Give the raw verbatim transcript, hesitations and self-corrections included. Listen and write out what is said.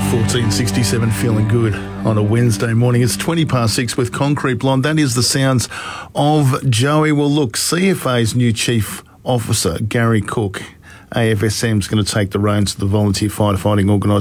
fourteen sixty-seven, feeling good on a Wednesday morning. It's twenty past six with Concrete Blonde. That is the sounds of Joey. Well, look, C F A's new Chief Officer, Gary Cook, A F S M's going to take the reins of the Volunteer Firefighting Organisation